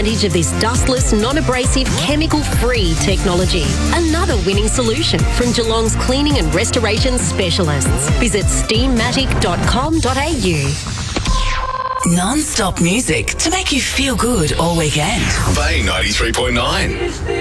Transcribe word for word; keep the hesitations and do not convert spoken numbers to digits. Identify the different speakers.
Speaker 1: advantage of this dustless, non-abrasive, chemical-free technology. Another winning solution from Geelong's cleaning and restoration specialists. Visit steammatic dot com dot a u.
Speaker 2: Non-stop music to make you feel good all weekend.
Speaker 3: Bay ninety-three point nine.